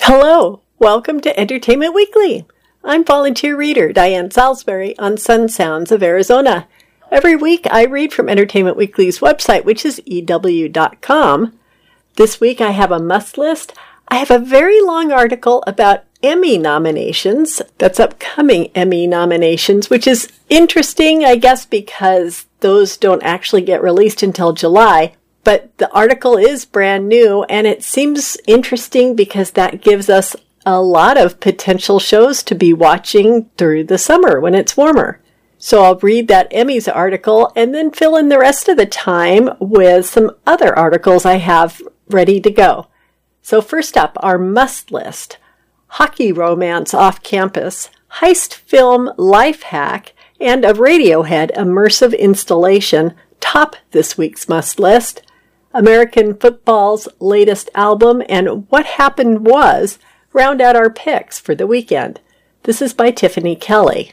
Hello, welcome to Entertainment Weekly. I'm volunteer reader Diane Salisbury on Sun Sounds of Arizona. Every week I read from Entertainment Weekly's website, which is EW.com. This week I have a must list. I have a very long article about Emmy nominations. That's upcoming Emmy nominations, which is interesting, I guess, because those don't actually get released until July. But the article is brand new, and it seems interesting because that gives us a lot of potential shows to be watching through the summer when it's warmer. So I'll read that Emmys article and then fill in the rest of the time with some other articles I have ready to go. So first up, our must list: hockey romance off campus, heist film life hack, and a Radiohead immersive installation top this week's must list. American football's latest album and What Happened Was round out our picks for the weekend. This is by Tiffany Kelly.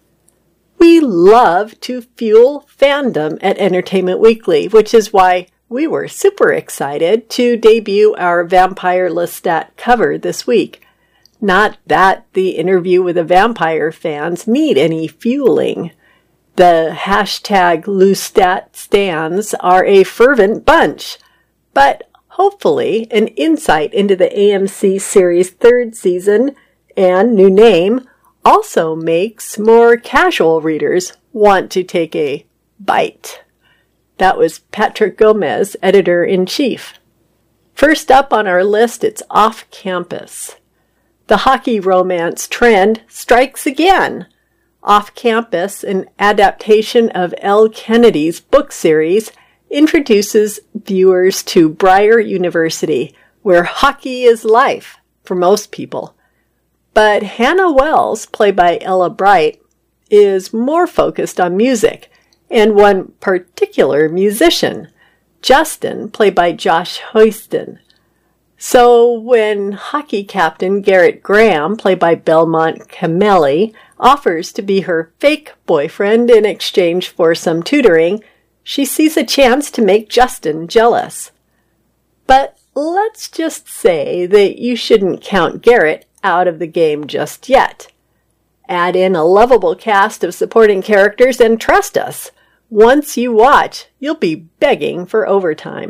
We love to fuel fandom at Entertainment Weekly, which is why we were super excited to debut our Vampire Lestat cover this week. Not that the Interview with a Vampire fans need any fueling. The hashtag Lestat stans are a fervent bunch, but hopefully an insight into the AMC series' third season and new name also makes more casual readers want to take a bite. That was Patrick Gomez, editor-in-chief. First up on our list, it's Off Campus. The hockey romance trend strikes again. Off Campus, an adaptation of L. Kennedy's book series, introduces viewers to Breyer University, where hockey is life for most people. But Hannah Wells, played by Ella Bright, is more focused on music, and one particular musician, Justin, played by Josh Hoiston. So when hockey captain Garrett Graham, played by Belmont Cameli, offers to be her fake boyfriend in exchange for some tutoring, she sees a chance to make Justin jealous. But let's just say that you shouldn't count Garrett out of the game just yet. Add in a lovable cast of supporting characters and trust us, once you watch, you'll be begging for overtime.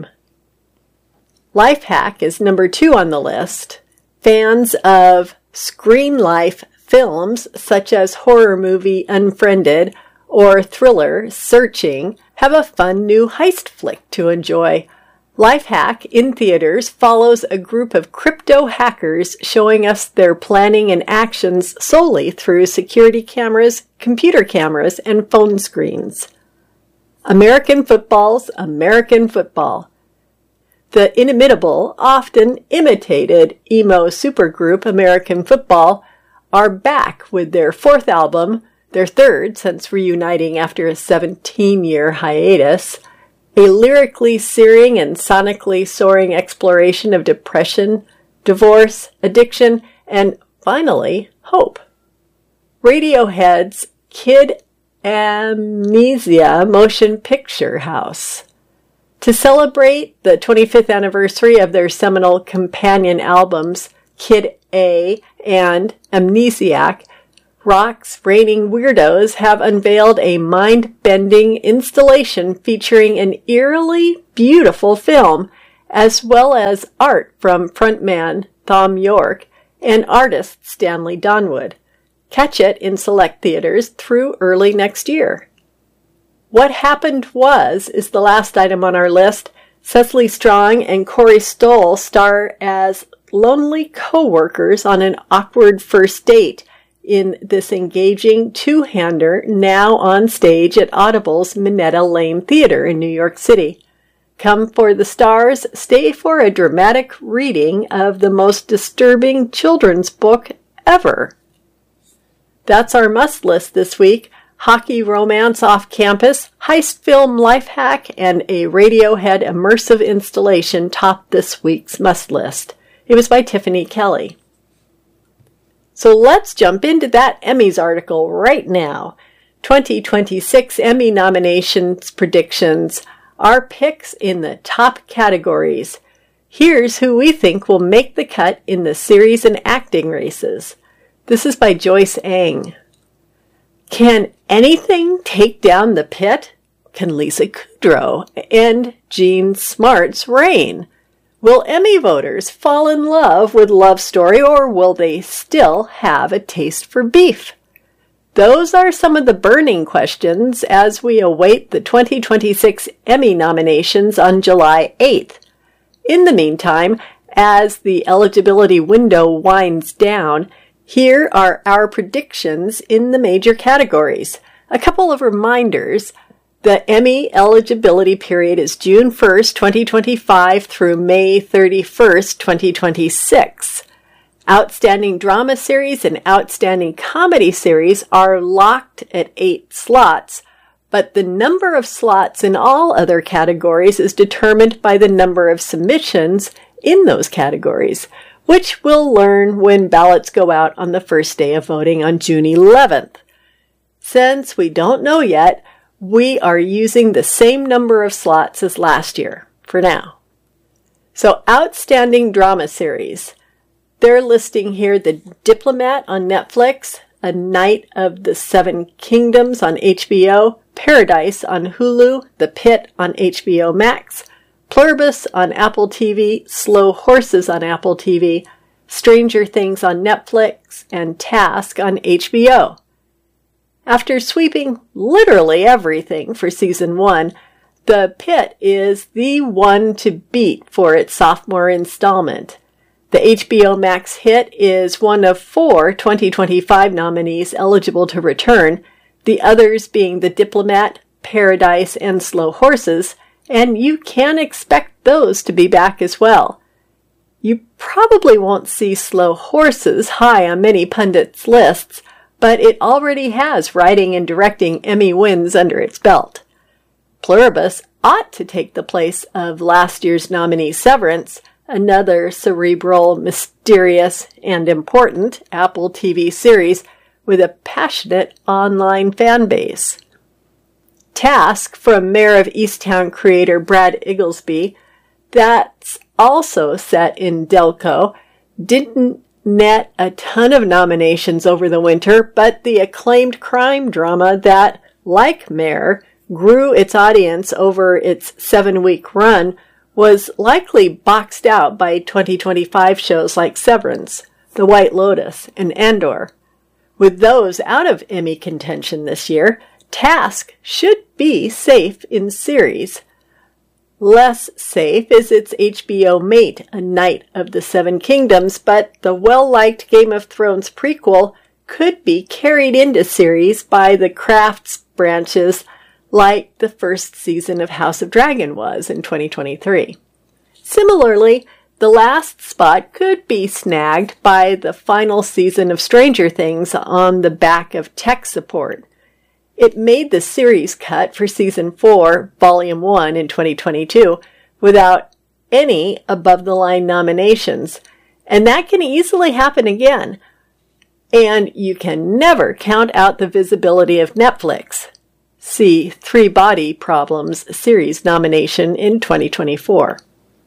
Life Hack is number 2 on the list. Fans of screen life films such as horror movie Unfriended or thriller Searching have a fun new heist flick to enjoy. Life Hack in theaters follows a group of crypto hackers showing us their planning and actions solely through security cameras, computer cameras, and phone screens. American football's American football. The inimitable, often imitated emo supergroup American Football are back with their 4th album, their 3rd since reuniting after a 17-year hiatus, a lyrically searing and sonically soaring exploration of depression, divorce, addiction, and finally, hope. Radiohead's Kid Amnesia Motion Picture House. To celebrate the 25th anniversary of their seminal companion albums, Kid A and Amnesiac, rock's reigning weirdos have unveiled a mind-bending installation featuring an eerily beautiful film, as well as art from frontman Thom Yorke and artist Stanley Donwood. Catch it in select theaters through early next year. What Happened Was is the last item on our list. Cecily Strong and Corey Stoll star as lonely co-workers on an awkward first date in this engaging two-hander now on stage at Audible's Minetta Lane Theater in New York City. Come for the stars, stay for a dramatic reading of the most disturbing children's book ever. That's our must list this week. Hockey romance off campus, heist film life hack, and a Radiohead immersive installation top this week's must list. It was by Tiffany Kelly. So let's jump into that Emmys article right now. 2026 Emmy nominations predictions. Our picks in the top categories. Here's who we think will make the cut in the series and acting races. This is by Joyce Ang. Can anything take down the pit? Can Lisa Kudrow end Jean Smart's reign? Will Emmy voters fall in love with Love Story, or will they still have a taste for beef? Those are some of the burning questions as we await the 2026 Emmy nominations on July 8th. In the meantime, as the eligibility window winds down, here are our predictions in the major categories. A couple of reminders. The Emmy eligibility period is June 1st, 2025 through May 31st, 2026. Outstanding Drama Series and Outstanding Comedy Series are locked at 8 slots, but the number of slots in all other categories is determined by the number of submissions in those categories, which we'll learn when ballots go out on the first day of voting on June 11th. Since we don't know yet, we are using the same number of slots as last year, for now. So, Outstanding Drama Series. They're listing here The Diplomat on Netflix, A Night of the Seven Kingdoms on HBO, Paradise on Hulu, The Pit on HBO Max, Pluribus on Apple TV, Slow Horses on Apple TV, Stranger Things on Netflix, and Task on HBO. After sweeping literally everything for Season 1, The Pit is the one to beat for its sophomore installment. The HBO Max hit is one of 4 2025 nominees eligible to return, the others being The Diplomat, Paradise, and Slow Horses, and you can expect those to be back as well. You probably won't see Slow Horses high on many pundits' lists, but it already has writing and directing Emmy wins under its belt. Pluribus ought to take the place of last year's nominee Severance, another cerebral, mysterious, and important Apple TV series with a passionate online fan base. Task, from Mayor of Easttown creator Brad Igglesby, that's also set in Delco, didn't net a ton of nominations over the winter, but the acclaimed crime drama that, like Mayor, grew its audience over its 7-week run was likely boxed out by 2025 shows like Severance, The White Lotus, and Andor. With those out of Emmy contention this year, Task should be safe in series. Less safe is its HBO mate, A Night of the Seven Kingdoms, but the well-liked Game of Thrones prequel could be carried into series by the crafts branches like the first season of House of Dragon was in 2023. Similarly, the last spot could be snagged by the final season of Stranger Things on the back of tech support. It made the series cut for Season 4, Volume 1 in 2022 without any above-the-line nominations, and that can easily happen again. And you can never count out the visibility of Netflix. See Three Body Problems series nomination in 2024.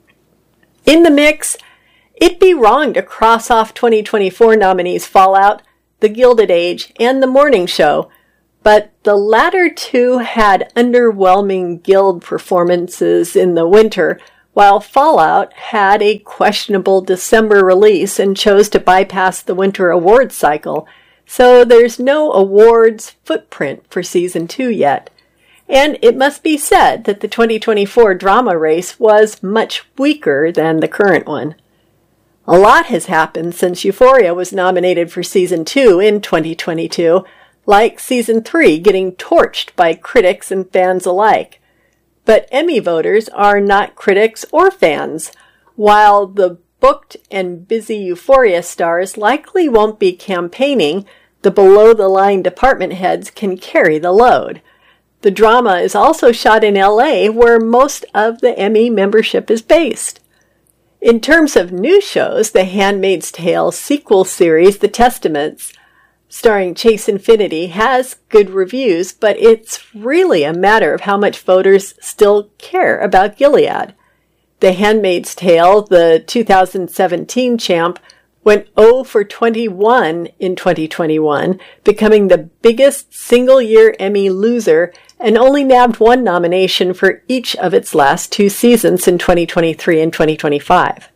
In the mix, it'd be wrong to cross off 2024 nominees Fallout, The Gilded Age, and The Morning Show, but the latter two had underwhelming Guild performances in the winter, while Fallout had a questionable December release and chose to bypass the winter awards cycle, so there's no awards footprint for Season 2 yet. And it must be said that the 2024 drama race was much weaker than the current one. A lot has happened since Euphoria was nominated for Season 2 in 2022, like Season 3 getting torched by critics and fans alike. But Emmy voters are not critics or fans, while the booked and busy Euphoria stars likely won't be campaigning. The below-the-line department heads can carry the load. The drama is also shot in LA, where most of the Emmy membership is based. In terms of new shows, The Handmaid's Tale sequel series, The Testaments, starring Chase Infinity, has good reviews, but it's really a matter of how much voters still care about Gilead. The Handmaid's Tale, the 2017 champ, went 0 for 21 in 2021, becoming the biggest single-year Emmy loser and only nabbed one nomination for each of its last 2 seasons in 2023 and 2025.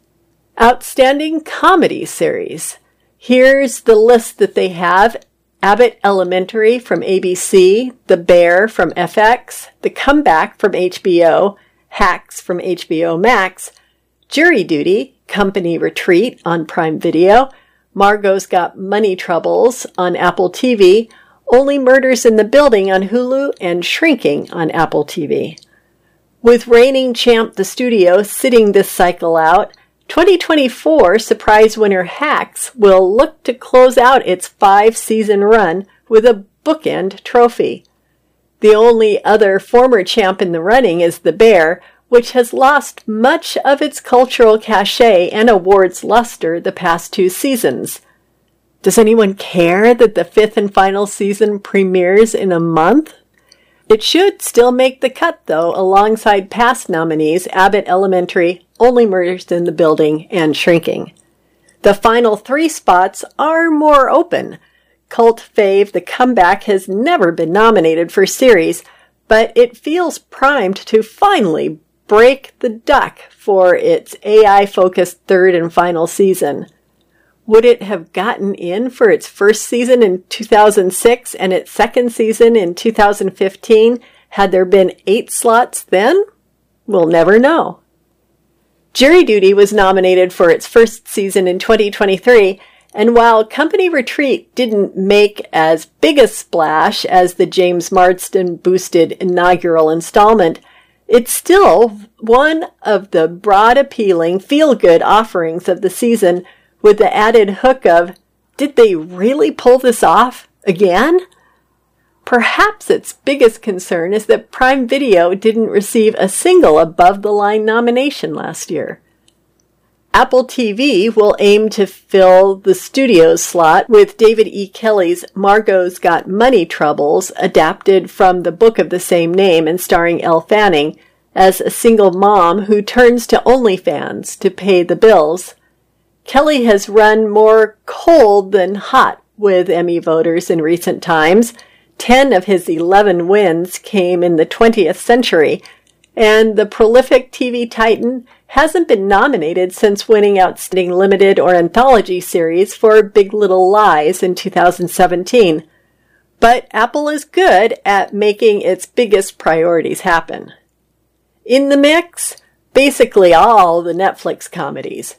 Outstanding Comedy Series. Here's the list that they have. Abbott Elementary from ABC, The Bear from FX, The Comeback from HBO, Hacks from HBO Max, Jury Duty, Company Retreat on Prime Video, Margot's Got Money Troubles on Apple TV, Only Murders in the Building on Hulu, and Shrinking on Apple TV. With reigning champ The Studio sitting this cycle out, 2024 surprise winner Hacks will look to close out its 5-season run with a bookend trophy. The only other former champ in the running is The Bear, which has lost much of its cultural cachet and awards luster the past 2 seasons. Does anyone care that the 5th and final season premieres in a month? It should still make the cut, though, alongside past nominees Abbott Elementary, Only Murders in the Building, and Shrinking. The final 3 spots are more open. Cult fave The Comeback has never been nominated for series, but it feels primed to finally break the duck for its AI-focused 3rd and final season. Would it have gotten in for its first season in 2006 and its second season in 2015 had there been 8 slots then? We'll never know. Jury Duty was nominated for its first season in 2023, and while Company Retreat didn't make as big a splash as the James Marsden-boosted inaugural installment, it's still one of the broad appealing feel-good offerings of the season, with the added hook of, did they really pull this off again? Perhaps its biggest concern is that Prime Video didn't receive a single above-the-line nomination last year. Apple TV will aim to fill the studio's slot with David E. Kelley's Margot's Got Money Troubles, adapted from the book of the same name and starring Elle Fanning, as a single mom who turns to OnlyFans to pay the bills. Kelley has run more cold than hot with Emmy voters in recent times. 10 of his 11 wins came in the 20th century, and the prolific TV titan hasn't been nominated since winning Outstanding Limited or Anthology Series for Big Little Lies in 2017. But Apple is good at making its biggest priorities happen. In the mix, basically all the Netflix comedies.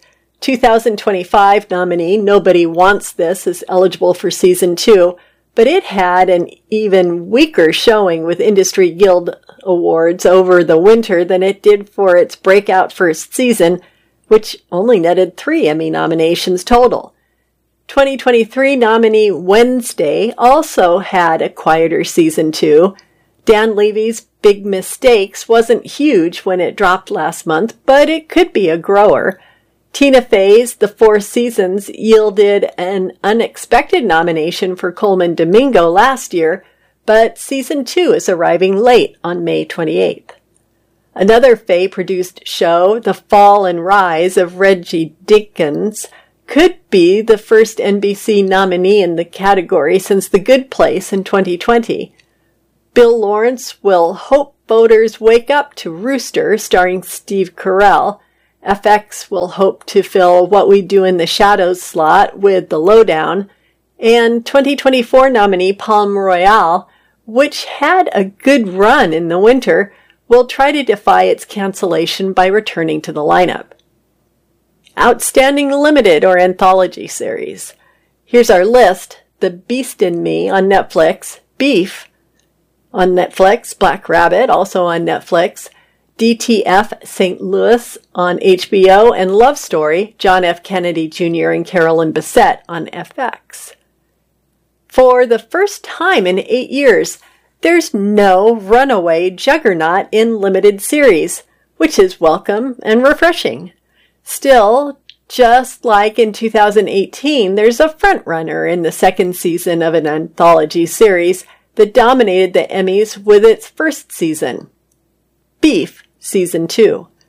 2025 nominee Nobody Wants This is eligible for Season 2, but it had an even weaker showing with Industry Guild Awards over the winter than it did for its breakout first season, which only netted 3 Emmy nominations total. 2023 nominee Wednesday also had a quieter Season 2. Dan Levy's Big Mistakes wasn't huge when it dropped last month, but it could be a grower. Tina Fey's The Four Seasons yielded an unexpected nomination for Colman Domingo last year, but Season 2 is arriving late on May 28th. Another Fey-produced show, The Fall and Rise of Reggie Dickens, could be the first NBC nominee in the category since The Good Place in 2020. Bill Lawrence will hope voters wake up to Rooster, starring Steve Carell. FX will hope to fill What We Do in the Shadows slot with The Lowdown, and 2024 nominee Palm Royale, which had a good run in the winter, will try to defy its cancellation by returning to the lineup. Outstanding Limited or Anthology Series. Here's our list. The Beast in Me on Netflix, Beef on Netflix, Black Rabbit also on Netflix, DTF St. Louis on HBO, and Love Story, John F. Kennedy Jr. and Carolyn Bessette on FX. For the first time in 8 years, there's no runaway juggernaut in limited series, which is welcome and refreshing. Still, just like in 2018, there's a frontrunner in the second season of an anthology series that dominated the Emmys with its first season. Beef, Season 2.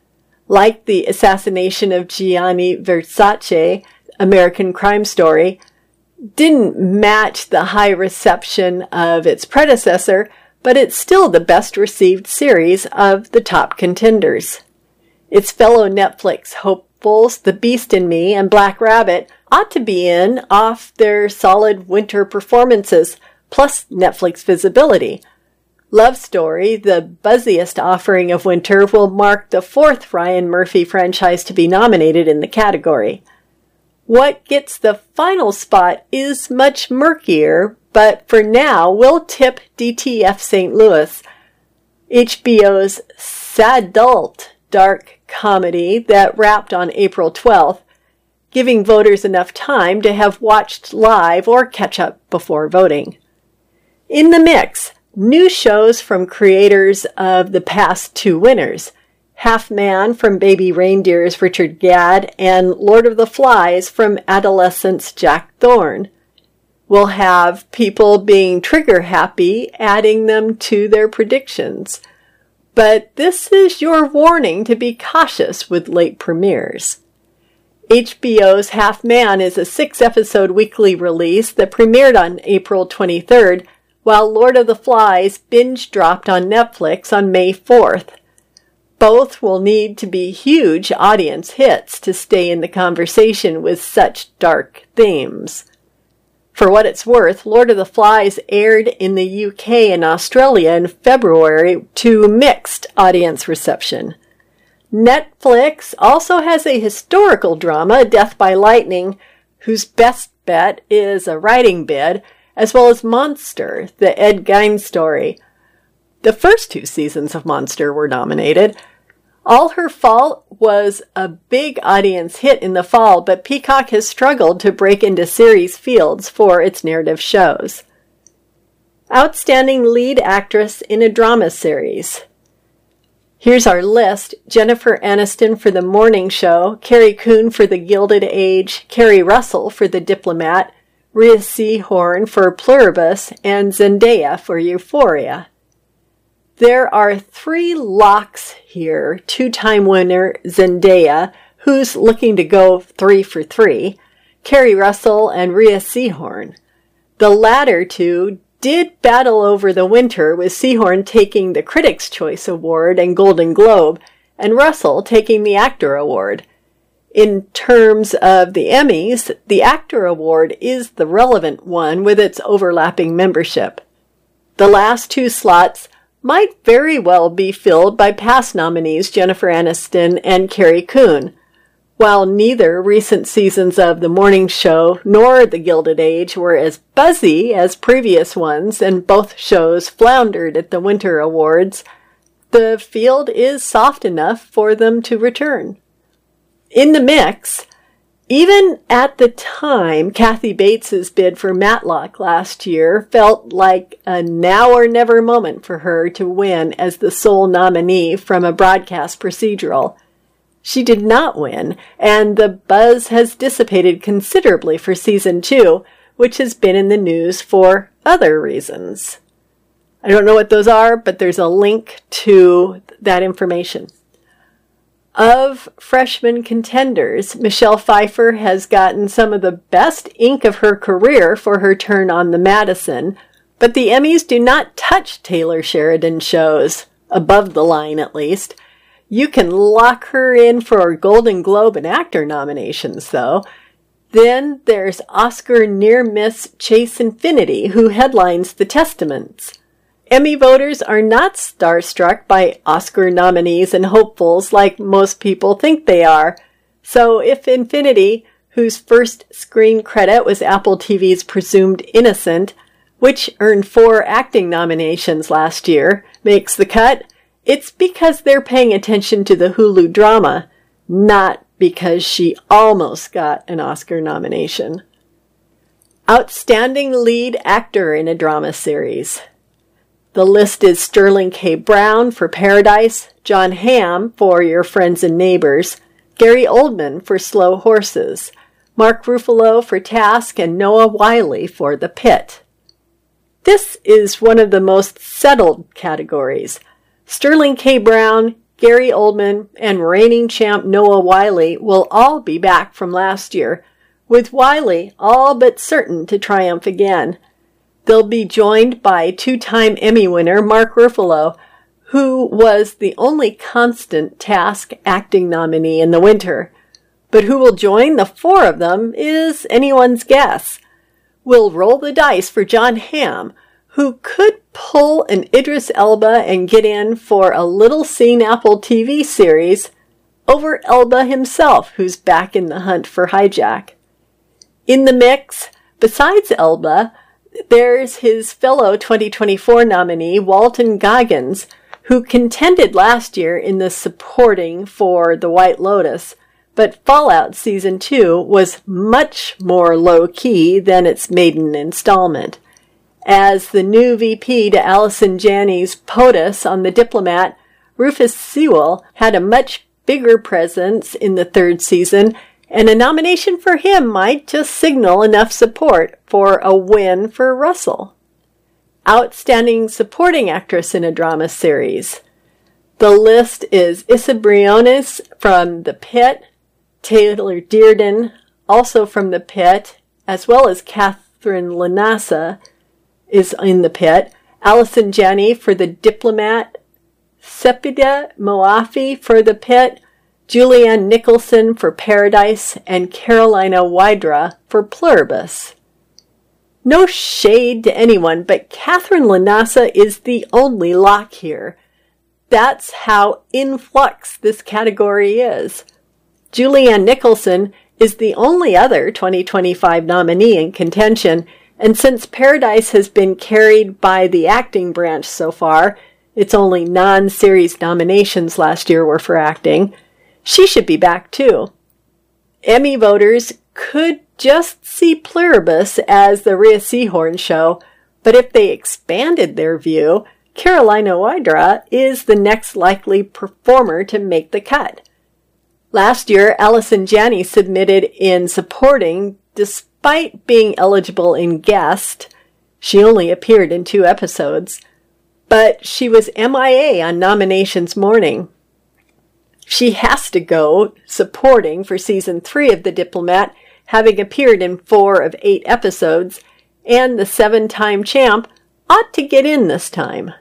like the assassination of Gianni Versace, American Crime Story, didn't match the high reception of its predecessor, but it's still the best received series of the top contenders. Its fellow Netflix hopefuls, The Beast in Me and Black Rabbit, ought to be in off their solid winter performances, plus Netflix visibility. Love Story, the buzziest offering of winter, will mark the fourth Ryan Murphy franchise to be nominated in the category. What gets the final spot is much murkier, but for now we'll tip DTF St. Louis, HBO's sadult dark comedy that wrapped on April 12th, giving voters enough time to have watched live or catch up before voting. In the mix, new shows from creators of the past two winners, Half Man from Baby Reindeer's Richard Gadd and Lord of the Flies from Adolescent's Jack Thorne. We'll have people being trigger happy, adding them to their predictions. But this is your warning to be cautious with late premieres. HBO's Half Man is a 6-episode weekly release that premiered on April 23rd, while Lord of the Flies binge-dropped on Netflix on May 4th. Both will need to be huge audience hits to stay in the conversation with such dark themes. For what it's worth, Lord of the Flies aired in the UK and Australia in February to mixed audience reception. Netflix also has a historical drama, Death by Lightning, whose best bet is a writing bid, as well as Monster, the Ed Gein story. The first 2 seasons of Monster were nominated. All Her Fault was a big audience hit in the fall, but Peacock has struggled to break into series fields for its narrative shows. Outstanding lead actress in a drama series. Here's our list. Jennifer Aniston for The Morning Show, Carrie Coon for The Gilded Age, Kerry Russell for The Diplomat, Rhea Seehorn for Pluribus, and Zendaya for Euphoria. There are 3 locks here. 2-time winner Zendaya, who's looking to go 3 for 3, Kerry Russell and Rhea Seehorn. The latter 2 did battle over the winter, with Seehorn taking the Critics' Choice Award and Golden Globe, and Russell taking the Actor Award. In terms of the Emmys, the Actor Award is the relevant one with its overlapping membership. The last 2 slots might very well be filled by past nominees Jennifer Aniston and Carrie Coon. While neither recent seasons of The Morning Show nor The Gilded Age were as buzzy as previous ones, and both shows floundered at the Winter Awards, the field is soft enough for them to return. In the mix, even at the time, Kathy Bates's bid for Matlock last year felt like a now or never moment for her to win as the sole nominee from a broadcast procedural. She did not win, and the buzz has dissipated considerably for season 2, which has been in the news for other reasons. I don't know what those are, but there's a link to that information. Of freshman contenders, Michelle Pfeiffer has gotten some of the best ink of her career for her turn on the Madison, but the Emmys do not touch Taylor Sheridan shows, above the line at least. You can lock her in for Golden Globe and Actor nominations, though. Then there's Oscar near-miss Chase Infinity, who headlines The Testaments. Emmy voters are not starstruck by Oscar nominees and hopefuls like most people think they are. So if Infinity, whose first screen credit was Apple TV's Presumed Innocent, which earned 4 acting nominations last year, makes the cut, it's because they're paying attention to the Hulu drama, not because she almost got an Oscar nomination. Outstanding lead actor in a drama series. The list is Sterling K. Brown for Paradise, Jon Hamm for Your Friends and Neighbors, Gary Oldman for Slow Horses, Mark Ruffalo for Task, and Noah Wyle for The Pit. This is one of the most settled categories. Sterling K. Brown Gary Oldman, and reigning champ Noah Wyle will all be back from last year, with Wyle all but certain to triumph again. They'll be joined by two-time Emmy winner Mark Ruffalo, who was the only constant Task acting nominee in the winter. But who will join the four of them is anyone's guess. We'll roll the dice for Jon Hamm, who could pull an Idris Elba and get in for a little-seen Apple TV series over Elba himself, who's back in the hunt for Hijack. In the mix, besides Elba, there's his fellow 2024 nominee, Walton Goggins, who contended last year in the supporting for The White Lotus, but Fallout Season 2 was much more low-key than its maiden installment. As the new VP to Allison Janney's POTUS on The Diplomat, Rufus Sewell had a much bigger presence in the third season, and a nomination for him might just signal enough support for a win for Russell. Outstanding Supporting Actress in a Drama Series. The list is Issa Briones from The Pit, Taylor Dearden, also from The Pit, as well as Catherine Lanassa, is in The Pit, Allison Janney for The Diplomat, Sepideh Moafi for The Pit, Julianne Nicholson for Paradise, and Carolina Wydra for Pluribus. No shade to anyone, but Catherine Lanassa is the only lock here. That's how in flux this category is. Julianne Nicholson is the only other 2025 nominee in contention, and since Paradise has been carried by the acting branch so far, its only non-series nominations last year were for acting, she should be back too. Emmy voters could just see Pluribus as the Rhea Seehorn show, but if they expanded their view, Carolina Wydra is the next likely performer to make the cut. Last year, Allison Janney submitted in supporting despite being eligible in guest. She only appeared in 2 episodes, but she was MIA on nominations morning. She has to go supporting for season 3 of The Diplomat, having appeared in 4 of 8 episodes, and the 7-time champ ought to get in this time.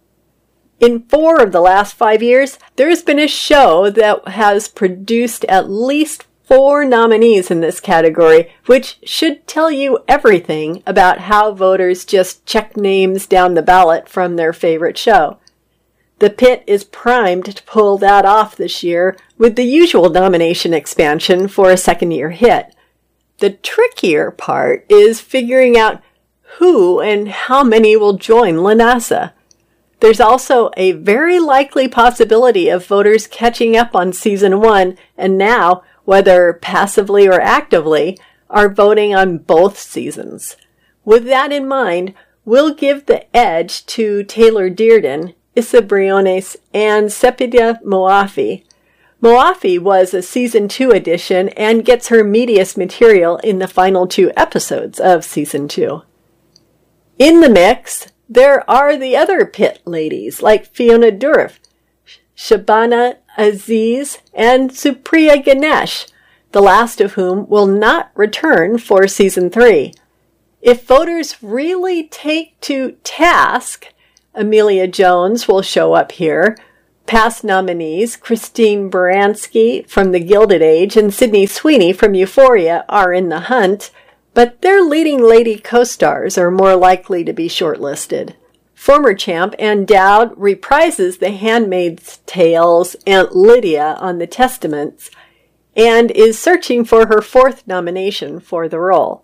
In 4 of the last 5 years, there has been a show that has produced at least 4 nominees in this category, which should tell you everything about how voters just check names down the ballot from their favorite show. The Pit is primed to pull that off this year with the usual nomination expansion for a second-year hit. The trickier part is figuring out who and how many will join Lanassa. There's also a very likely possibility of voters catching up on Season 1 and now, whether passively or actively, are voting on both seasons. With that in mind, we'll give the edge to Taylor Dearden, Issa Briones, and Sepideh Moafi. Moafi was a Season 2 addition and gets her meatiest material in the final 2 episodes of Season 2. In the mix, there are the other Pit ladies like Fiona Dourif, Shabana Aziz, and Supriya Ganesh, the last of whom will not return for Season 3. If voters really take to task, Amelia Jones will show up here. Past nominees, Christine Baranski from The Gilded Age and Sydney Sweeney from Euphoria are in the hunt, but their leading lady co-stars are more likely to be shortlisted. Former champ Ann Dowd reprises The Handmaid's Tale's Aunt Lydia on The Testaments and is searching for her 4th nomination for the role.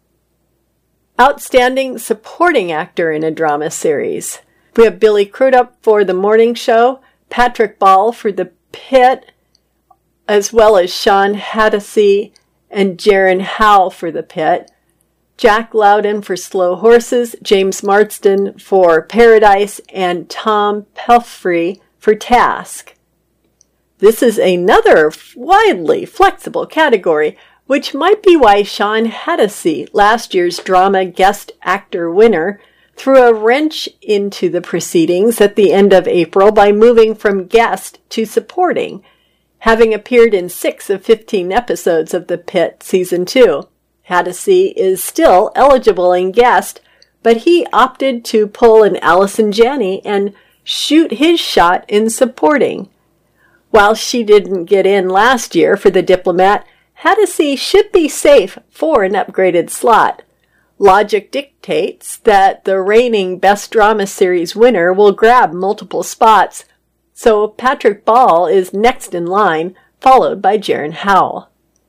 Outstanding Supporting Actor in a Drama Series. We have Billy Crudup for The Morning Show, Patrick Ball for The Pit, as well as Sean Hattasey and Jaron Howe for The Pit, Jack Loudon for Slow Horses, James Marsden for Paradise, and Tom Pelphrey for Task. This is another widely flexible category, which might be why Sean Hattasey, last year's drama guest actor winner, threw a wrench into the proceedings at the end of April by moving from guest to supporting, having appeared in 6 of 15 episodes of The Pit Season 2. Hattasey is still eligible in guest, but he opted to pull an Allison Janney and shoot his shot in supporting. While she didn't get in last year for The Diplomat, Hattasey should be safe for an upgraded slot. Logic dictates that the reigning Best Drama Series winner will grab multiple spots, so Patrick Ball is next in line, followed by Jaren Howell.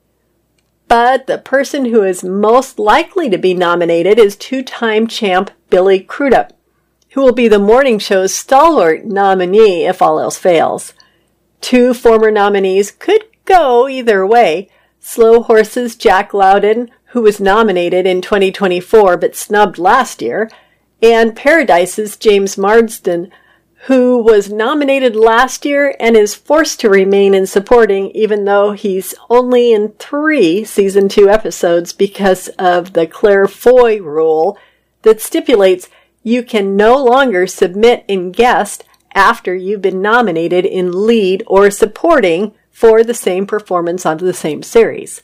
But the person who is most likely to be nominated is two-time champ Billy Crudup, who will be the morning show's stalwart nominee if all else fails. 2 former nominees could go either way. Slow Horse's Jack Lowden, who was nominated in 2024 but snubbed last year, and Paradise's James Marsden, who was nominated last year and is forced to remain in supporting even though he's only in 3 Season 2 episodes because of the Claire Foy rule that stipulates you can no longer submit in guest after you've been nominated in lead or supporting for the same performance on the same series.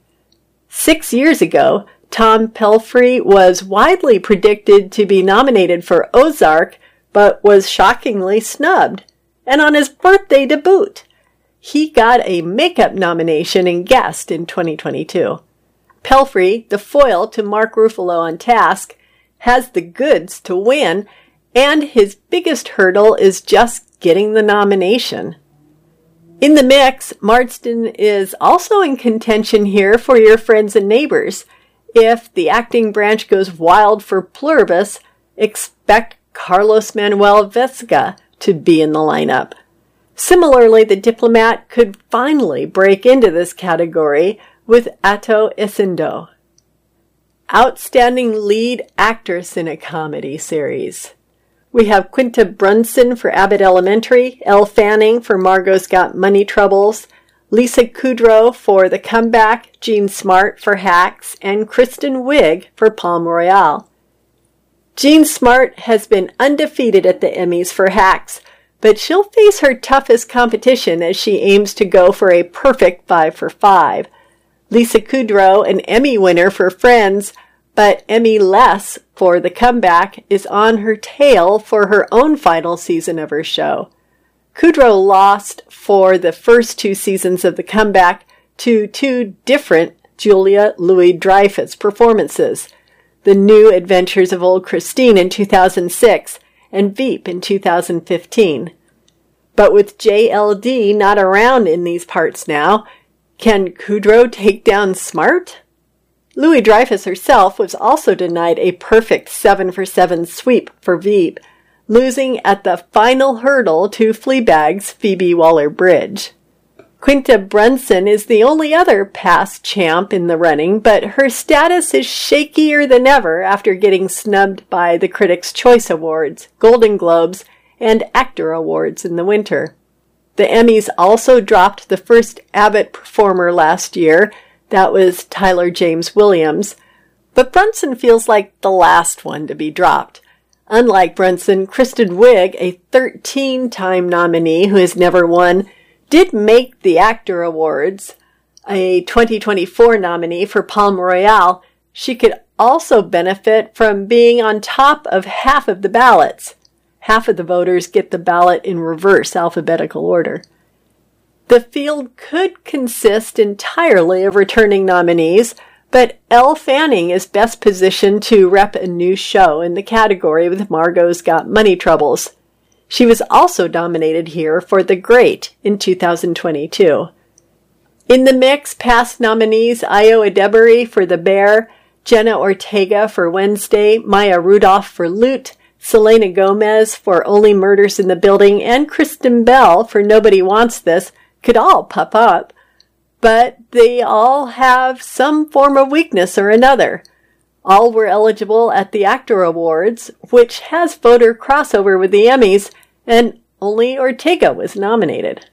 6 years ago, Tom Pelphrey was widely predicted to be nominated for Ozark, but was shockingly snubbed, and on his birthday to boot. He got a makeup nomination in guest in 2022. Pelphrey, the foil to Mark Ruffalo on Task, has the goods to win, and his biggest hurdle is just getting the nomination. In the mix, Marsden is also in contention here for Your Friends and Neighbors. If the acting branch goes wild for Pluribus, expect Carlos Manuel Vesga to be in the lineup. Similarly, The Diplomat could finally break into this category with Ato Isindo. Outstanding lead actress in a comedy series. We have Quinta Brunson for Abbott Elementary, Elle Fanning for Margot's Got Money Troubles, Lisa Kudrow for The Comeback, Jean Smart for Hacks, and Kristen Wiig for Palm Royale. Jean Smart has been undefeated at the Emmys for Hacks, but she'll face her toughest competition as she aims to go for a perfect 5 for 5. Lisa Kudrow, an Emmy winner for Friends, but Emmy less for The Comeback, is on her tail for her own final season of her show. Kudrow lost for the first 2 seasons of The Comeback to 2 different Julia Louis-Dreyfus performances, The New Adventures of Old Christine in 2006 and Veep in 2015. But with JLD not around in these parts now, can Kudrow take down Smart? Louis-Dreyfus herself was also denied a perfect 7 for 7 sweep for Veep, losing at the final hurdle to Fleabag's Phoebe Waller-Bridge. Quinta Brunson is the only other past champ in the running, but her status is shakier than ever after getting snubbed by the Critics' Choice Awards, Golden Globes, and Actor Awards in the winter. The Emmys also dropped the first Abbott performer last year. That was Tyler James Williams. But Brunson feels like the last one to be dropped. Unlike Brunson, Kristen Wiig, a 13-time nominee who has never won, did make the Actor Awards. A 2024 nominee for Palm Royale, she could also benefit from being on top of half of the ballots. Half of the voters get the ballot in reverse alphabetical order. The field could consist entirely of returning nominees, but Elle Fanning is best positioned to rep a new show in the category with Margot's Got Money Troubles. She was also nominated here for The Great in 2022. In the mix, past nominees Ayo Edebiri for The Bear, Jenna Ortega for Wednesday, Maya Rudolph for Loot, Selena Gomez for Only Murders in the Building, and Kristen Bell for Nobody Wants This could all pop up, but they all have some form of weakness or another. All were eligible at the Actor Awards, which has voter crossover with the Emmys, and only Ortega was nominated.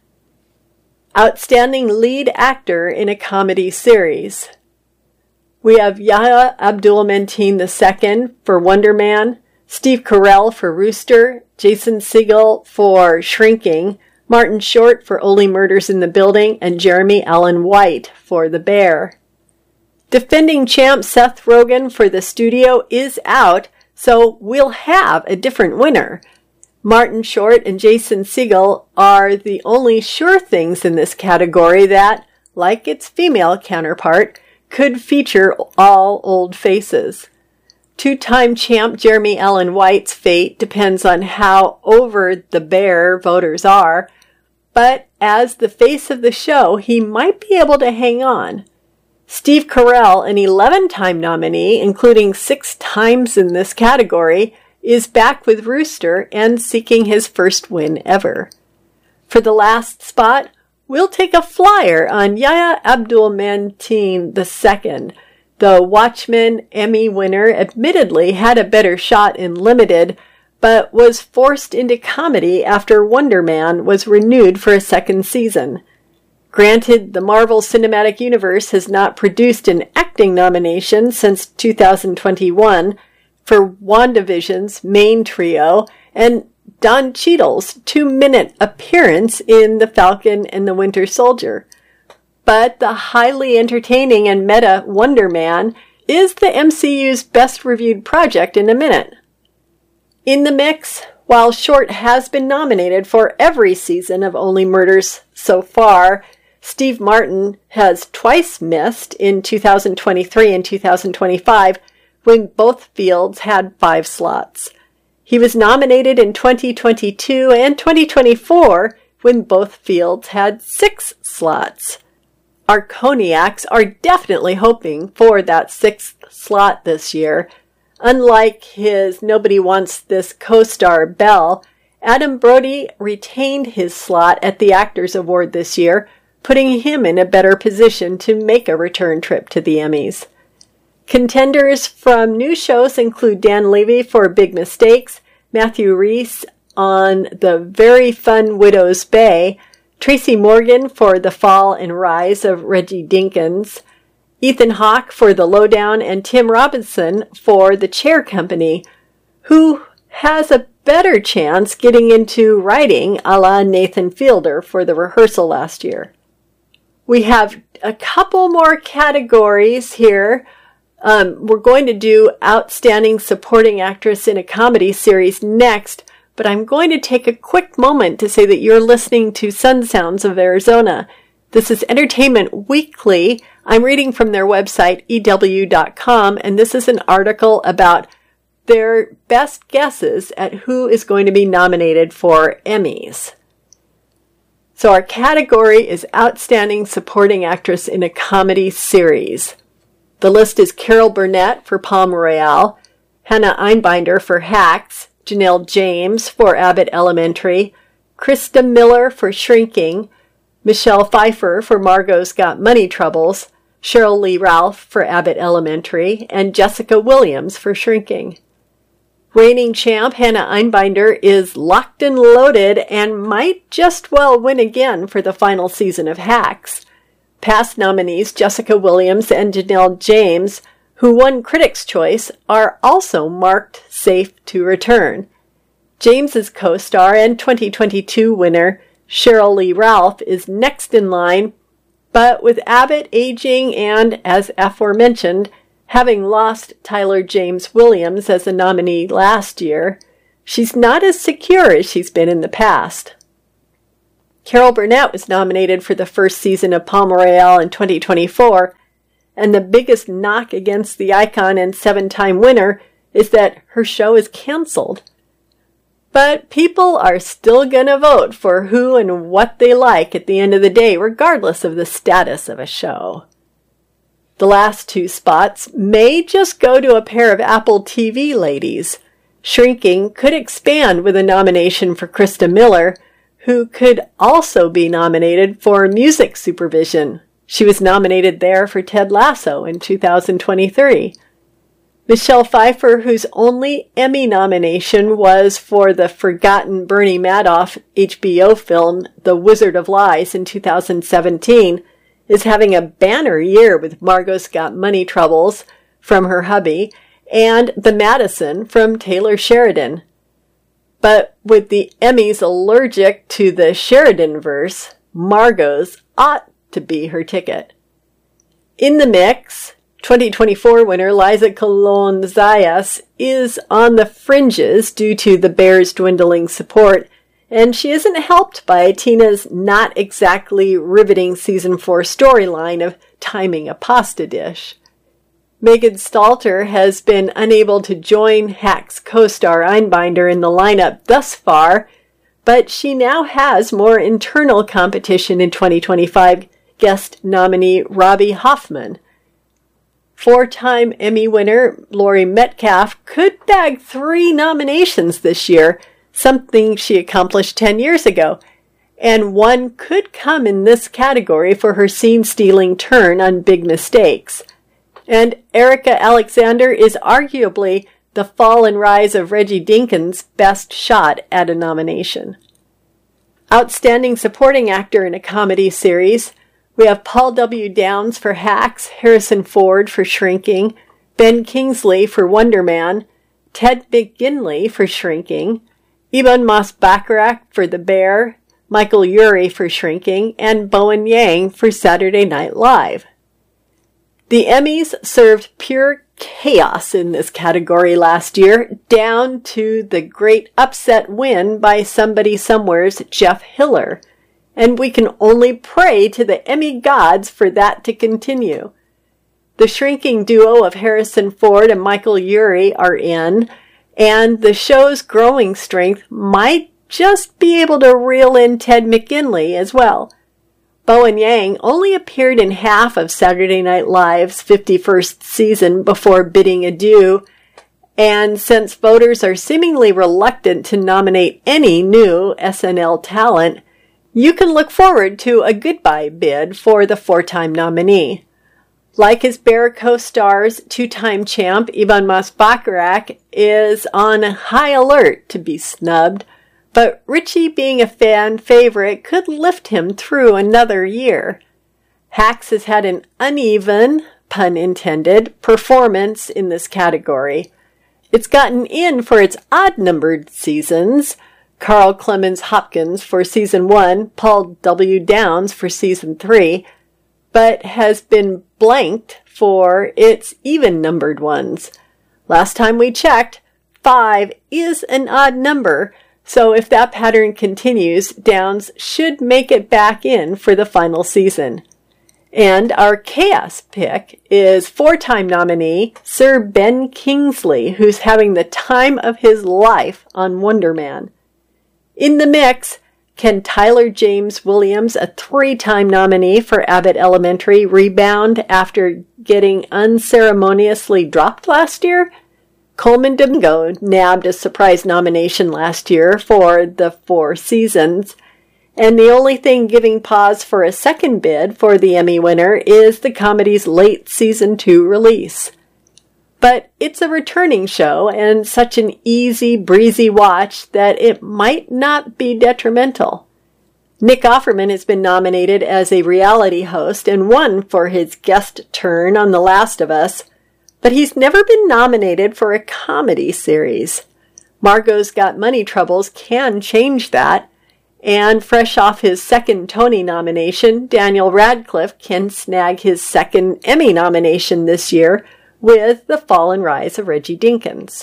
Outstanding lead actor in a comedy series. We have Yahya Abdul-Mateen II for Wonder Man, Steve Carell for Rooster, Jason Segel for Shrinking, Martin Short for Only Murders in the Building, and Jeremy Allen White for The Bear. Defending champ Seth Rogen for The Studio is out, so we'll have a different winner. Martin Short and Jason Segel are the only sure things in this category that, like its female counterpart, could feature all old faces. Two-time champ Jeremy Allen White's fate depends on how over The Bear voters are, but as the face of the show, he might be able to hang on. Steve Carell, an 11-time nominee, including 6 times in this category, is back with Rooster and seeking his first win ever. For the last spot, we'll take a flyer on Yahya Abdul-Mateen II. The Watchmen Emmy winner admittedly had a better shot in Limited, but was forced into comedy after Wonder Man was renewed for a second season. Granted, the Marvel Cinematic Universe has not produced an acting nomination since 2021 for WandaVision's main trio and Don Cheadle's 2-minute appearance in The Falcon and the Winter Soldier. But the highly entertaining and meta Wonder Man is the MCU's best-reviewed project in a minute. In the mix, while Short has been nominated for every season of Only Murders so far, Steve Martin has twice missed in 2023 and 2025 when both fields had 5 slots. He was nominated in 2022 and 2024 when both fields had 6 slots. Our Coniacs are definitely hoping for that 6th slot this year. Unlike his Nobody Wants This co-star Belle, Adam Brody retained his slot at the Actors Award this year, putting him in a better position to make a return trip to the Emmys. Contenders from new shows include Dan Levy for Big Mistakes, Matthew Rhys on the very fun Widow's Bay, Tracy Morgan for The Fall and Rise of Reggie Dinkins, Ethan Hawke for The Lowdown, and Tim Robinson for The Chair Company, who has a better chance getting into writing a la Nathan Fielder for The Rehearsal last year. We have a couple more categories here. We're going to do Outstanding Supporting Actress in a Comedy Series next, but I'm going to take a quick moment to say that you're listening to Sun Sounds of Arizona. This is Entertainment Weekly. I'm reading from their website, EW.com, and this is an article about their best guesses at who is going to be nominated for Emmys. So our category is Outstanding Supporting Actress in a Comedy Series. The list is Carol Burnett for Palm Royale, Hannah Einbinder for Hacks, Janelle James for Abbott Elementary, Krista Miller for Shrinking, Michelle Pfeiffer for Margot's Got Money Troubles, Cheryl Lee Ralph for Abbott Elementary, and Jessica Williams for Shrinking. Reigning champ Hannah Einbinder is locked and loaded and might just well win again for the final season of Hacks. Past nominees Jessica Williams and Janelle James, who won Critics' Choice, are also marked safe to return. James's co-star and 2022 winner Cheryl Lee Ralph is next in line, but with Abbott aging and, as aforementioned, having lost Tyler James Williams as a nominee last year, she's not as secure as she's been in the past. Carol Burnett was nominated for the first season of Palm Royale in 2024, and the biggest knock against the icon and 7-time winner is that her show is canceled. But people are still gonna vote for who and what they like at the end of the day, regardless of the status of a show. The last 2 spots may just go to a pair of Apple TV ladies. Shrinking could expand with a nomination for Krista Miller, who could also be nominated for music supervision. She was nominated there for Ted Lasso in 2023. Michelle Pfeiffer, whose only Emmy nomination was for the forgotten Bernie Madoff HBO film The Wizard of Lies in 2017, is having a banner year with Margot's Got Money Troubles from her hubby, and The Madison from Taylor Sheridan. But with the Emmys allergic to the Sheridan verse, Margot's ought to be her ticket. In the mix, 2024 winner Liza Colón-Zayas is on the fringes due to the Bears' dwindling support, and she isn't helped by Tina's not exactly riveting season 4 storyline of timing a pasta dish. Megan Stalter has been unable to join Hacks co-star Einbinder in the lineup thus far, but she now has more internal competition in 2025 guest nominee Robbie Hoffman. 4-time Emmy winner Laurie Metcalf could bag 3 nominations this year, something she accomplished 10 years ago, and one could come in this category for her scene-stealing turn on Big Mistakes. And Erika Alexander is arguably the fall and rise of Reggie Dinkins' best shot at a nomination. Outstanding supporting actor in a comedy series, we have Paul W. Downs for Hacks, Harrison Ford for Shrinking, Ben Kingsley for Wonder Man, Ted McGinley for Shrinking, Ebon Moss-Bachrach for The Bear, Michael Urie for Shrinking, and Bowen Yang for Saturday Night Live. The Emmys served pure chaos in this category last year, down to the great upset win by Somebody Somewhere's Jeff Hiller, and we can only pray to the Emmy gods for that to continue. The Shrinking duo of Harrison Ford and Michael Urie are in, and the show's growing strength might just be able to reel in Ted McGinley as well. Bowen Yang only appeared in half of Saturday Night Live's 51st season before bidding adieu, and since voters are seemingly reluctant to nominate any new SNL talent, you can look forward to a goodbye bid for the 4-time nominee. Like his Bear co-stars, 2-time champ Ebon Moss-Bachrach is on high alert to be snubbed, but Richie, being a fan favorite, could lift him through another year. Hacks has had an uneven, pun intended, performance in this category. It's gotten in for its odd-numbered seasons, Carl Clemens Hopkins for Season 1, Paul W. Downs for Season 3, but has been blanked for its even-numbered ones. Last time we checked, 5 is an odd number, so if that pattern continues, Downs should make it back in for the final season. And our chaos pick is 4-time nominee Sir Ben Kingsley, who's having the time of his life on Wonder Man. In the mix, can Tyler James Williams, a 3-time nominee for Abbott Elementary, rebound after getting unceremoniously dropped last year? Coleman Domingo nabbed a surprise nomination last year for the 4 seasons, and the only thing giving pause for a second bid for the Emmy winner is the comedy's late Season 2 release. But it's a returning show and such an easy, breezy watch that it might not be detrimental. Nick Offerman has been nominated as a reality host and won for his guest turn on The Last of Us, but he's never been nominated for a comedy series. Margot's Got Money Troubles can change that, and fresh off his second Tony nomination, Daniel Radcliffe can snag his second Emmy nomination this year with The Fall and Rise of Reggie Dinkins.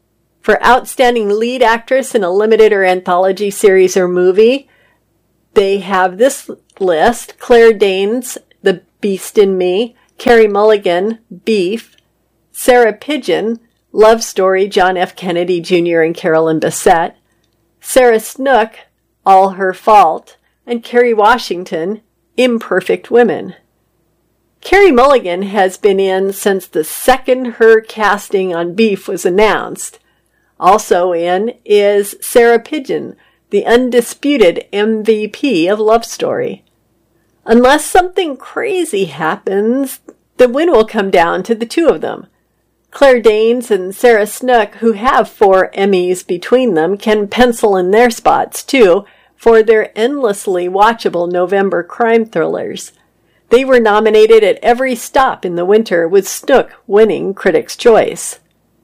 For Outstanding Lead Actress in a Limited or Anthology Series or Movie, they have this list: Claire Danes, The Beast in Me, Carey Mulligan, Beef, Sarah Pidgeon, Love Story, John F. Kennedy Jr. and Carolyn Bessette, Sarah Snook, All Her Fault, and Kerry Washington, Imperfect Women. Carey Mulligan has been in since the second her casting on Beef was announced. Also in is Sarah Pidgeon, the undisputed MVP of Love Story. Unless something crazy happens, the win will come down to the two of them. Claire Danes and Sarah Snook, who have 4 Emmys between them, can pencil in their spots, too, for their endlessly watchable November crime thrillers. They were nominated at every stop in the winter, with Snook winning Critics' Choice.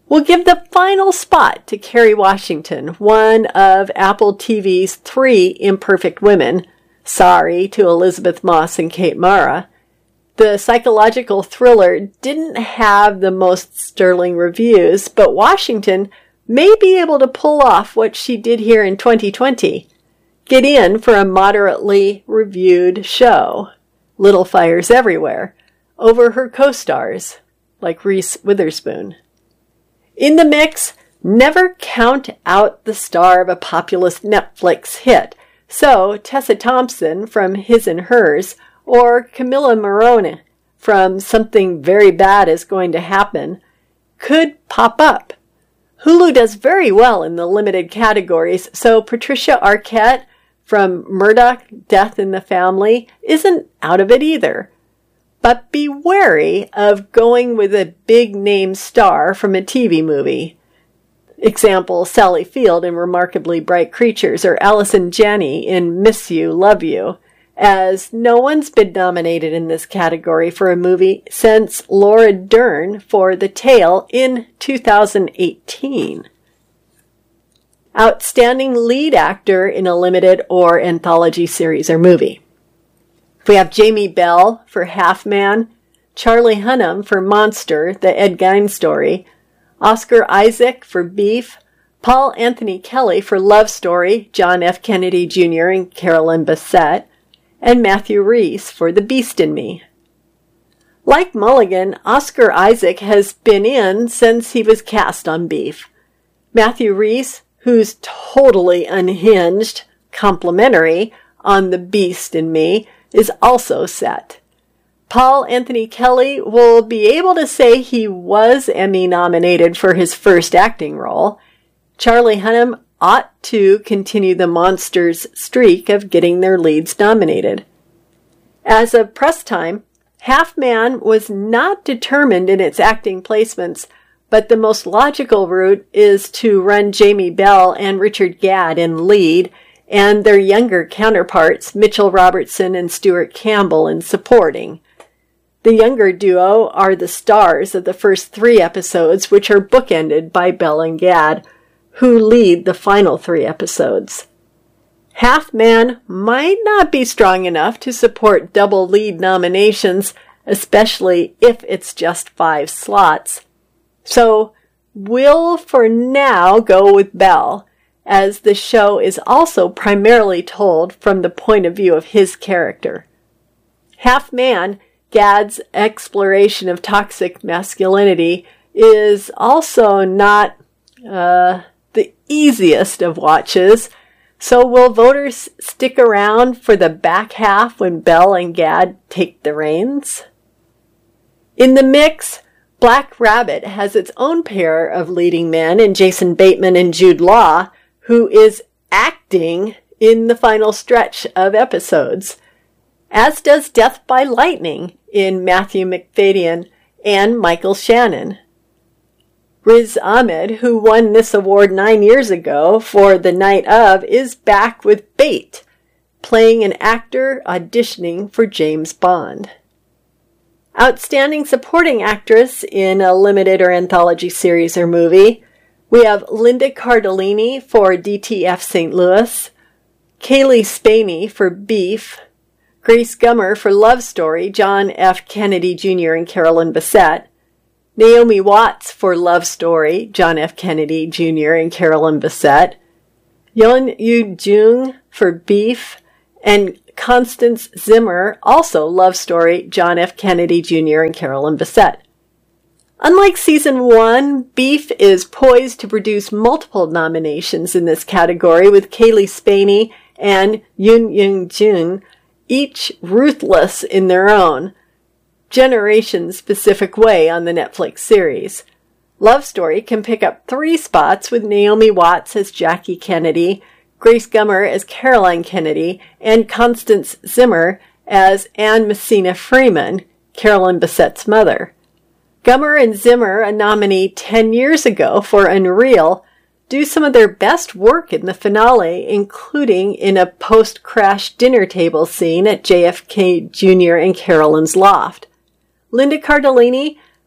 We'll give the final spot to Kerry Washington, one of Apple TV's 3 imperfect women. Sorry to Elizabeth Moss and Kate Mara. The psychological thriller didn't have the most sterling reviews, but Washington may be able to pull off what she did here in 2020. Get in for a moderately reviewed show, Little Fires Everywhere, over her co-stars, like Reese Witherspoon. In the mix, never count out the star of a populist Netflix hit, so Tessa Thompson from His and Hers, or Camilla Morrone from Something Very Bad Is Going to Happen, could pop up. Hulu does very well in the limited categories, so Patricia Arquette from Murdoch, Death in the Family isn't out of it either. But be wary of going with a big-name star from a TV movie. Example, Sally Field in Remarkably Bright Creatures or Allison Janney in Miss You, Love You, as no one's been nominated in this category for a movie since Laura Dern for The Tale in 2018. Outstanding lead actor in a limited or anthology series or movie. We have Jamie Bell for Half Man, Charlie Hunnam for Monster, the Ed Gein story, Oscar Isaac for Beef, Paul Anthony Kelly for Love Story, John F. Kennedy Jr. and Carolyn Bessette, and Matthew Rhys for The Beast in Me. Like Mulligan, Oscar Isaac has been in since he was cast on Beef. Matthew Rhys, who's totally unhinged, complimentary on The Beast in Me, is also set. Paul Anthony Kelly will be able to say he was Emmy nominated for his first acting role. Charlie Hunnam ought to continue the Monsters' streak of getting their leads nominated. As of press time, Half Man was not determined in its acting placements, but the most logical route is to run Jamie Bell and Richard Gadd in lead, and their younger counterparts, Mitchell Robertson and Stuart Campbell, in supporting. The younger duo are the stars of the first 3 episodes, which are bookended by Bell and Gadd, who lead the final 3 episodes. Half Man might not be strong enough to support double lead nominations, especially if it's just 5 slots. So we'll for now go with Bell, as the show is also primarily told from the point of view of his character. Half Man, Gadd's exploration of toxic masculinity, is also not the easiest of watches, so will voters stick around for the back half when Bell and Gadd take the reins? In the mix, Black Rabbit has its own pair of leading men in Jason Bateman and Jude Law, who is acting in the final stretch of episodes, as does Death by Lightning in Matthew Macfadyen and Michael Shannon. Riz Ahmed, who won this award 9 years ago for The Night Of, is back with Bait, playing an actor auditioning for James Bond. Outstanding supporting actress in a limited or anthology series or movie, we have Linda Cardellini for DTF St. Louis, Kaylee Spaney for Beef, Grace Gummer for Love Story, John F. Kennedy Jr. and Carolyn Bessette, Naomi Watts for Love Story, John F. Kennedy Jr. and Carolyn Bessette, Yeon Yoo-jung for Beef, and Constance Zimmer, also Love Story, John F. Kennedy Jr. and Carolyn Bessette. Unlike Season 1, Beef is poised to produce multiple nominations in this category, with Kaylee Spaney and Yeon Yoo-jung each ruthless in their own, generation-specific way on the Netflix series. Love Story can pick up 3 spots with Naomi Watts as Jackie Kennedy, Grace Gummer as Caroline Kennedy, and Constance Zimmer as Anne Messina Freeman, Carolyn Bessette's mother. Gummer and Zimmer, a nominee 10 years ago for Unreal, do some of their best work in the finale, including in a post-crash dinner table scene at JFK Jr. and Carolyn's loft. Linda Cardellini,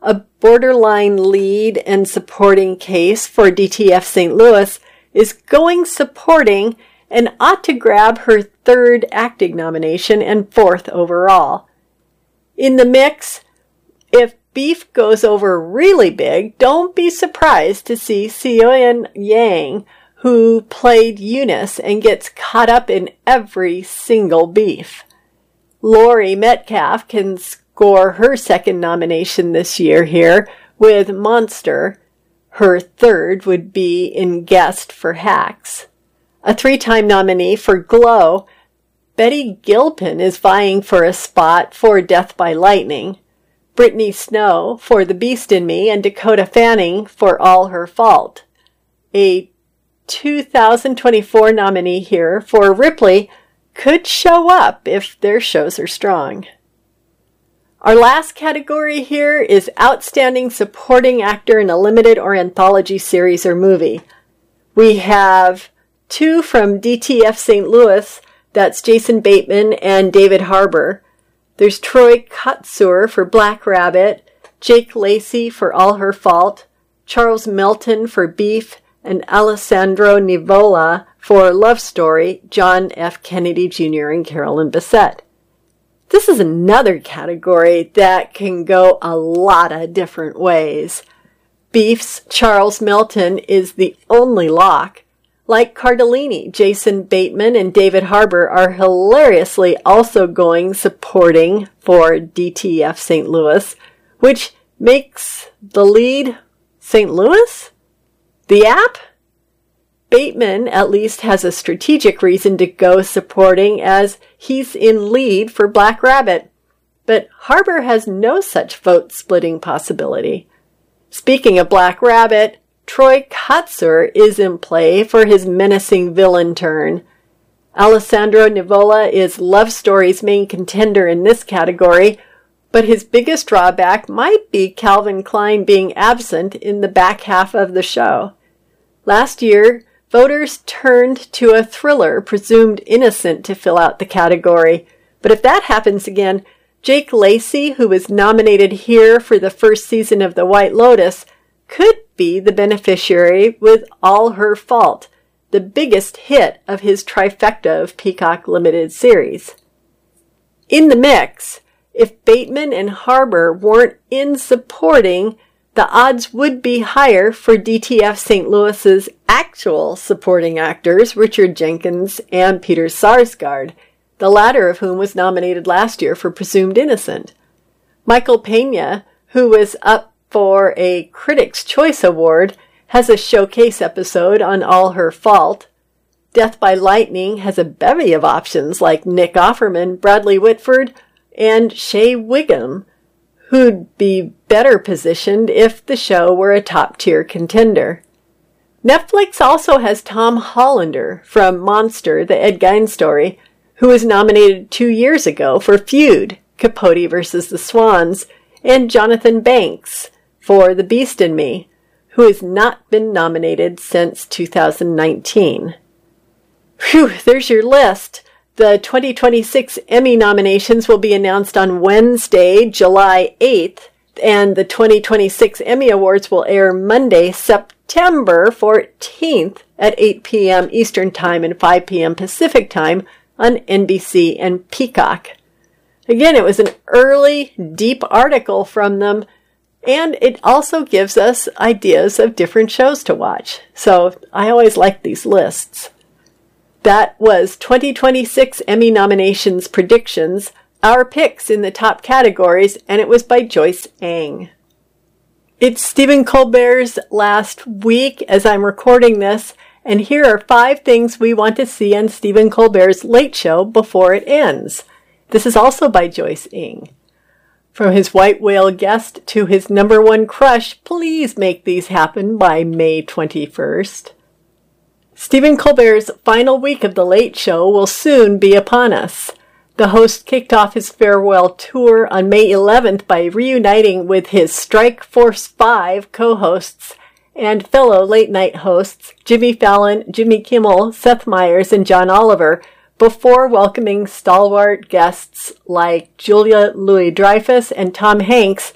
a borderline lead and supporting case for DTF St. Louis, is going supporting and ought to grab her third acting nomination and fourth overall. In the mix, if Beef goes over really big, don't be surprised to see Sioyan Yang, who played Eunice and gets caught up in every single beef. Laurie Metcalf can score her second nomination this year here with Monster. Her third would be in guest for Hacks. A 3-time nominee for Glow, Betty Gilpin is vying for a spot for Death by Lightning. Brittany Snow for The Beast in Me, and Dakota Fanning for All Her Fault. A 2024 nominee here for Ripley could show up if their shows are strong. Our last category here is Outstanding Supporting Actor in a Limited or Anthology Series or Movie. We have 2 from DTF St. Louis, that's Jason Bateman and David Harbour. There's Troy Kotsur for Black Rabbit, Jake Lacey for All Her Fault, Charles Melton for Beef, and Alessandro Nivola for Love Story, John F. Kennedy Jr. and Carolyn Bessette. This is another category that can go a lot of different ways. Beef's Charles Melton is the only lock. Like Cardellini, Jason Bateman and David Harbour are hilariously also going supporting for DTF St. Louis, which makes the lead St. Louis? The app? Bateman at least has a strategic reason to go supporting as he's in lead for Black Rabbit, but Harbour has no such vote-splitting possibility. Speaking of Black Rabbit, Troy Kotsur is in play for his menacing villain turn. Alessandro Nivola is Love Story's main contender in this category, but his biggest drawback might be Calvin Klein being absent in the back half of the show. Last year, voters turned to a thriller presumed innocent to fill out the category, but if that happens again, Jake Lacey, who was nominated here for the first season of The White Lotus, could be the beneficiary with All Her Fault, the biggest hit of his trifecta of Peacock limited series. In the mix, if Bateman and Harbour weren't in supporting, the odds would be higher for DTF St. Louis's actual supporting actors, Richard Jenkins and Peter Sarsgaard, the latter of whom was nominated last year for Presumed Innocent. Michael Pena, who was up for a Critics' Choice Award, has a showcase episode on All Her Fault. Death by Lightning has a bevy of options like Nick Offerman, Bradley Whitford, and Shea Wiggum, who'd be better positioned if the show were a top-tier contender. Netflix also has Tom Hollander from Monster, the Ed Gein story, who was nominated 2 years ago for Feud, Capote vs. the Swans, and Jonathan Banks for The Beast in Me, who has not been nominated since 2019. Phew, there's your list. The 2026 Emmy nominations will be announced on Wednesday, July 8th, and the 2026 Emmy Awards will air Monday, September 14th at 8 p.m. Eastern Time and 5 p.m. Pacific Time on NBC and Peacock. Again, it was an early, deep article from them, and it also gives us ideas of different shows to watch. So I always like these lists. That was 2026 Emmy nominations predictions, our picks in the top categories, and it was by Joyce Ang. It's Stephen Colbert's last week as I'm recording this, and here are 5 things we want to see on Stephen Colbert's Late Show before it ends. This is also by Joyce Ng. From his white whale guest to his number one crush, please make these happen by May 21st. Stephen Colbert's final week of The Late Show will soon be upon us. The host kicked off his farewell tour on May 11th by reuniting with his Strike Force 5 co-hosts and fellow late-night hosts Jimmy Fallon, Jimmy Kimmel, Seth Meyers, and John Oliver, before welcoming stalwart guests like Julia Louis-Dreyfus and Tom Hanks,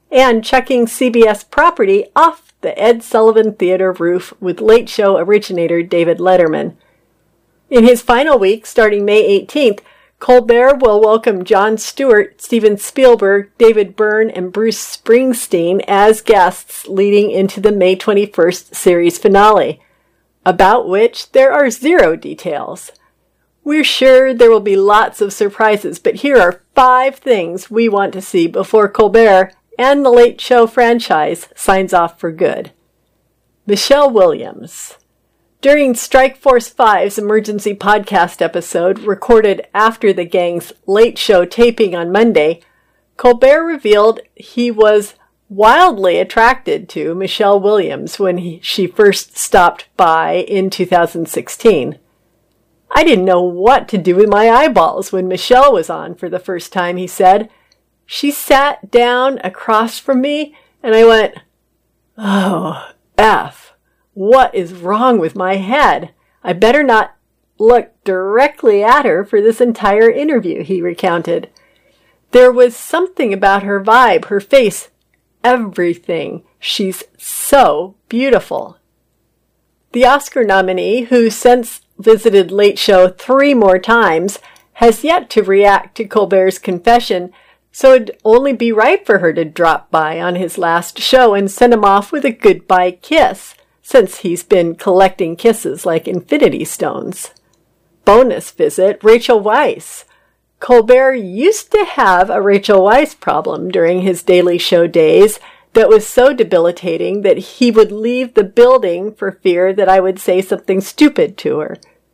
and chucking CBS property off the Ed Sullivan Theater roof with Late Show originator David Letterman. In his final week, starting May 18th, Colbert will welcome Jon Stewart, Steven Spielberg, David Byrne, and Bruce Springsteen as guests leading into the May 21st series finale, about which there are zero details. We're sure there will be lots of surprises, but here are 5 things we want to see before Colbert and the Late Show franchise signs off for good. Michelle Williams. During Strikeforce 5's emergency podcast episode, recorded after the gang's Late Show taping on Monday, Colbert revealed he was wildly attracted to Michelle Williams when she first stopped by in 2016. I didn't know what to do with my eyeballs when Michelle was on for the first time, he said. She sat down across from me, and I went, "Oh, F. What is wrong with my head? I better not look directly at her for this entire interview," he recounted. There was something about her vibe, her face, everything. She's so beautiful. The Oscar nominee, who since visited Late Show 3 more times, has yet to react to Colbert's confession, so it'd only be right for her to drop by on his last show and send him off with a goodbye kiss, since he's been collecting kisses like infinity stones. Bonus visit, Rachel Weisz. Colbert used to have a Rachel Weisz problem during his Daily Show days that was so debilitating that he would leave the building for fear that I would say something stupid to her.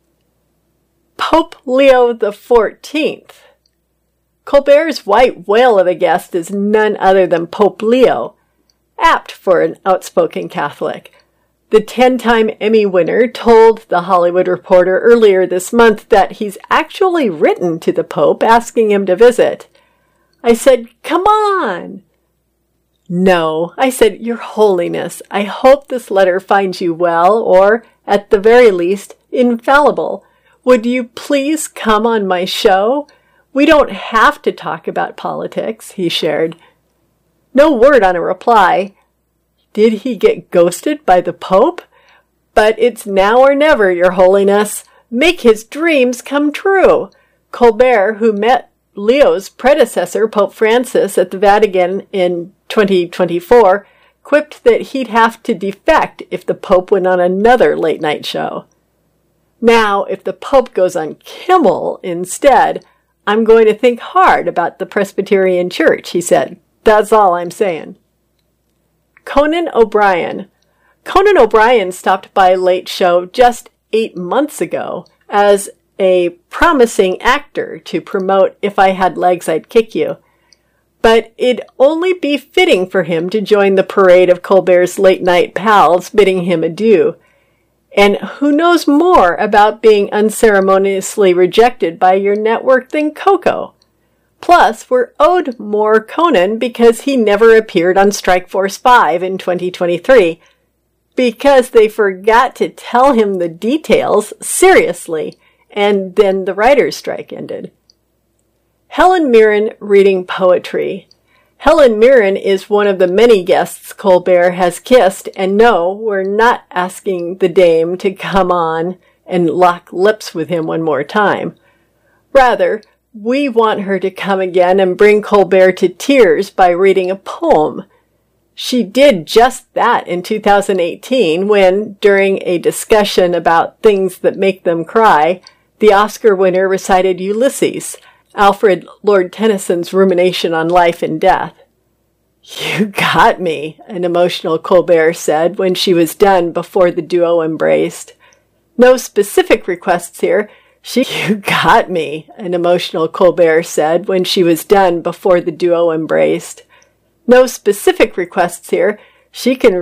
Pope Leo XIV. Colbert's white whale of a guest is none other than Pope Leo, apt for an outspoken Catholic. The 10-time Emmy winner told The Hollywood Reporter earlier this month that he's actually written to the Pope asking him to visit. I said, "Come on!" "No," I said, "Your Holiness, I hope this letter finds you well, or, at the very least, infallible. Would you please come on my show? We don't have to talk about politics," he shared. No word on a reply. Did he get ghosted by the Pope? But it's now or never, Your Holiness. Make his dreams come true. Colbert, who met Leo's predecessor, Pope Francis, at the Vatican in 2024, quipped that he'd have to defect if the Pope went on another late-night show. Now, if the Pope goes on Kimmel instead, I'm going to think hard about the Presbyterian Church, he said. That's all I'm saying. Conan O'Brien. Conan O'Brien stopped by Late Show just 8 months ago as a promising actor to promote If I Had Legs, I'd Kick You. But it'd only be fitting for him to join the parade of Colbert's late-night pals bidding him adieu. And who knows more about being unceremoniously rejected by your network than Coco? Plus, we're owed more Conan because he never appeared on Strikeforce 5 in 2023, because they forgot to tell him the details seriously, and then the writer's strike ended. Helen Mirren reading poetry. Helen Mirren is one of the many guests Colbert has kissed, and no, we're not asking the dame to come on and lock lips with him one more time. Rather, we want her to come again and bring Colbert to tears by reading a poem. She did just that in 2018 when, during a discussion about things that make them cry, the Oscar winner recited Ulysses, Alfred Lord Tennyson's rumination on life and death. "You got me," an emotional Colbert said when she was done before the duo embraced. No specific requests here. "You got me," an emotional Colbert said when she was done before the duo embraced. No specific requests here. She can